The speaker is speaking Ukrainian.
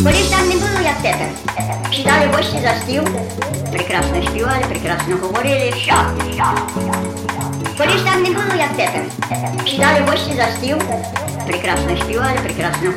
Колись так не було, як тепер. Сідали гості за стіл, прекрасно співали, прекрасно говорили, що? Колись так не було, як тепер. Сідали гості за стіл, прекрасно співали, прекрасно